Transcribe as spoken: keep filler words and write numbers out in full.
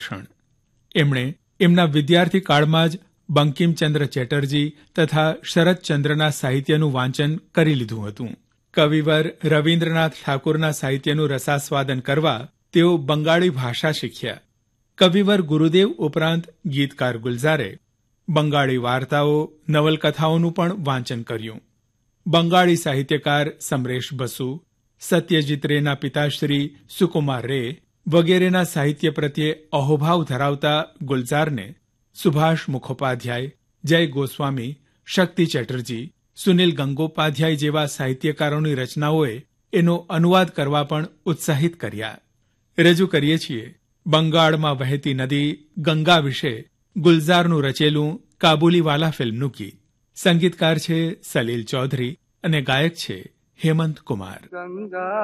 એમણે એમના વિદ્યાર્થી કાળમાં જ બંકિમચંદ્ર ચેટર્જી તથા શરદચંદ્રના સાહિત્યનું વાંચન કરી લીધું હતું. કવિવર રવિન્દ્રનાથ ઠાકુરના સાહિત્યનું રસાસ્વાદન કરવા તેઓ બંગાળી ભાષા શીખ્યા. કવિવર ગુરુદેવ ઉપરાંત ગીતકાર ગુલઝારે બંગાળી વાર્તાઓ, નવલકથાઓનું પણ વાંચન કર્યું. બંગાળી સાહિત્યકાર સમરેશ બસુ, સત્યજીત રેના પિતાશ્રી સુકુમાર રે વગેરેના સાહિત્ય પ્રત્યે અહોભાવ ધરાવતા ગુલઝારને સુભાષ મુખોપાધ્યાય, જય ગોસ્વામી, શક્તિ ચેટર્જી, સુનિલ ગંગોપાધ્યાય જેવા સાહિત્યકારોની રચનાઓએ એનો અનુવાદ કરવા પણ ઉત્સાહિત કર્યા. રજૂ કરીએ છીએ બંગાળમાં વહેતી નદી ગંગા વિશે ગુલઝારનું રચેલું કાબુલીવાલા ફિલ્મનું ગીત. સંગીતકાર છે સલીલ ચૌધરી અને ગાયક છે હેમંત કુમાર.